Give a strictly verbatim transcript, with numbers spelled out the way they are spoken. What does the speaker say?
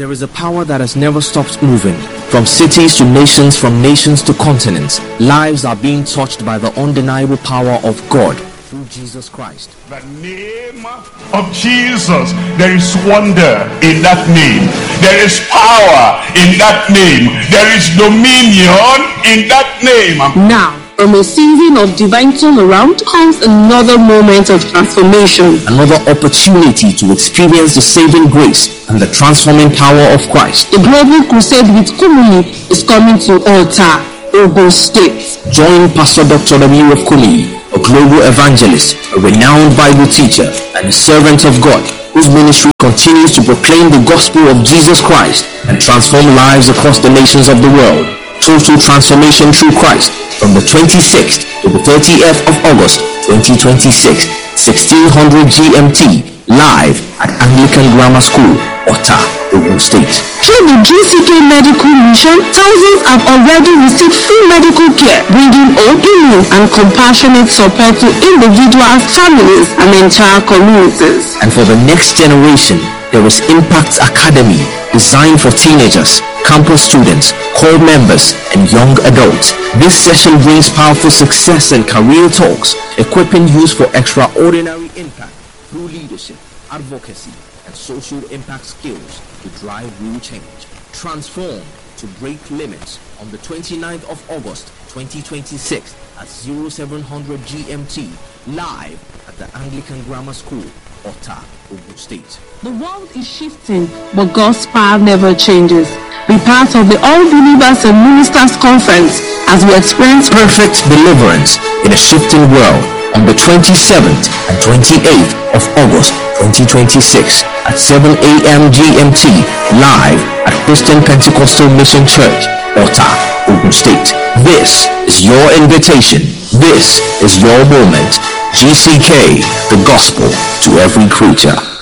There is a power that has never stopped moving. From cities to nations, from nations to continents, lives are being touched by the undeniable power of God through Jesus Christ. The name of Jesus, there is wonder in that name. There is power in that name. There is dominion in that name. Now, from a season of divine turnaround comes another moment of transformation. Another opportunity to experience the saving grace and the transforming power of Christ. The Global Crusade with Kumuyi is coming to Altar, Ogun State. Join Pastor Doctor W F Kumuyi, a global evangelist, a renowned Bible teacher, and a servant of God, whose ministry continues to proclaim the gospel of Jesus Christ and transform lives across the nations of the world. Total transformation through Christ, from the twenty-sixth to the thirtieth of August twenty twenty-six, sixteen hundred G M T, live at Anglican Grammar School, Ota, Ogun State. Through the G C K Medical Mission, thousands have already received free medical care, bringing hope, healing, and compassionate support to individuals, families, and entire communities. And for the next generation, there is Impact Academy, designed for teenagers, campus students, core members, and young adults. This session brings powerful success and career talks, equipping youth for extraordinary impact through leadership, advocacy, and social impact skills to drive real change. Transform to break limits on the twenty-ninth of August twenty twenty-six at oh seven hundred G M T, live at the Anglican Grammar School, Ota, Ogun State. The world is shifting, but God's power never changes. Be part of the All Believers and Ministers Conference as we experience perfect deliverance in a shifting world on the twenty-seventh and twenty-eighth of August twenty twenty-six at seven a m G M T, live at Christian Pentecostal Mission Church, Ota, Ogun State. This is your invitation. This is your moment. G C K, the gospel to every creature.